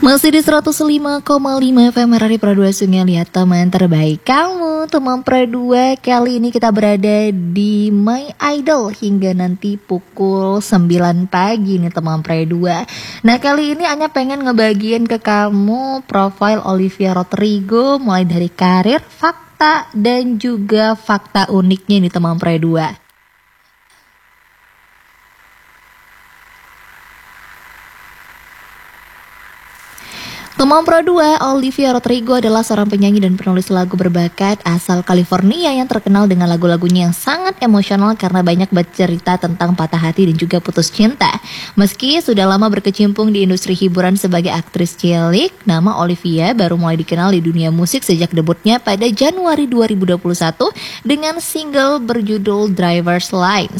Masih di 105,5 FM Radio Pro 2 Sungai. Lihat teman terbaik kamu, teman Pro 2. Kali ini kita berada di My Idol hingga nanti pukul 9 pagi nih teman Pro 2. Nah kali ini Anya pengen ngebagiin ke kamu profil Olivia Rodrigo, mulai dari karir, fakta, dan juga fakta uniknya nih teman Pro 2. Teman Pro 2, Olivia Rodrigo adalah seorang penyanyi dan penulis lagu berbakat asal California yang terkenal dengan lagu-lagunya yang sangat emosional karena banyak bercerita tentang patah hati dan juga putus cinta. Meski sudah lama berkecimpung di industri hiburan sebagai aktris cilik, nama Olivia baru mulai dikenal di dunia musik sejak debutnya pada Januari 2021 dengan single berjudul Driver's License.